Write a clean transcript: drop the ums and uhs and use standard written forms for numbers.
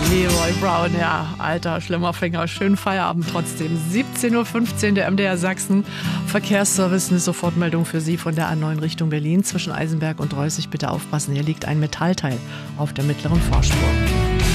Leroy Brown, ja, alter, schlimmer Finger, schönen Feierabend trotzdem. 17:15 Uhr, der MDR Sachsen. Verkehrsservice, eine Sofortmeldung für Sie von der A9 Richtung Berlin zwischen Eisenberg und Reußig. Bitte aufpassen, hier liegt ein Metallteil auf der mittleren Fahrspur.